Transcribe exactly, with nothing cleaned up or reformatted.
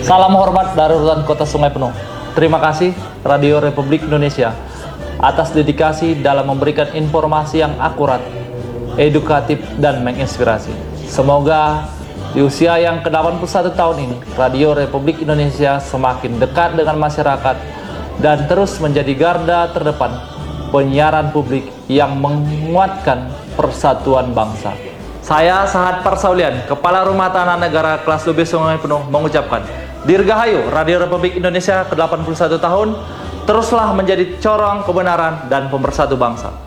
Salam hormat dari Rutan Kota Sungai Penuh. Terima kasih Radio Republik Indonesia atas dedikasi dalam memberikan informasi yang akurat, edukatif, dan menginspirasi. Semoga di usia yang ke delapan puluh satu tahun ini, Radio Republik Indonesia semakin dekat dengan masyarakat dan terus menjadi garda terdepan penyiaran publik yang menguatkan persatuan bangsa. Saya Sahat Parsaulian, Kepala Rumah Tahanan Negara Kelas dua B Sungai Penuh mengucapkan, Dirgahayu Radio Republik Indonesia ke delapan puluh satu tahun, teruslah menjadi corong kebenaran dan pemersatu bangsa.